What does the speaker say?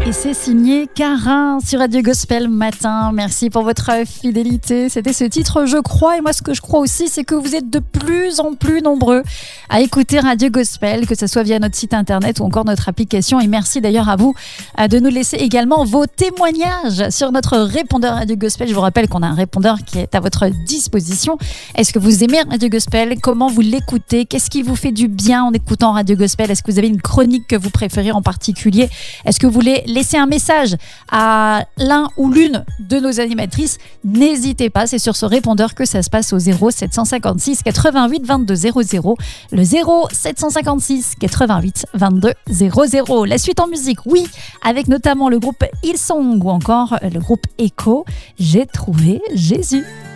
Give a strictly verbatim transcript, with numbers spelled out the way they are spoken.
Et c'est signé Carin sur Radio Gospel Matin. Merci pour votre fidélité. C'était ce titre, je crois. Et moi, ce que je crois aussi, c'est que vous êtes de plus en plus nombreux à écouter Radio Gospel, que ce soit via notre site internet ou encore notre application. Et merci d'ailleurs à vous de nous laisser également vos témoignages sur notre répondeur Radio Gospel. Je vous rappelle qu'on a un répondeur qui est à votre disposition. Est-ce que vous aimez Radio Gospel? Comment vous l'écoutez? Qu'est-ce qui vous fait du bien en écoutant Radio Gospel? Est-ce que vous avez une chronique que vous préférez en particulier? Est-ce que vous voulez laisser un message à l'un ou l'une de nos animatrices? N'hésitez pas, c'est sur ce répondeur que ça se passe au zéro sept cent cinquante-six quatre-vingt-huit vingt-deux zéro zéro, le zéro sept cent cinquante-six quatre-vingt-huit vingt-deux zéro zéro. La suite en musique, oui, avec notamment le groupe Hillsong ou encore le groupe Echo, J'ai trouvé Jésus.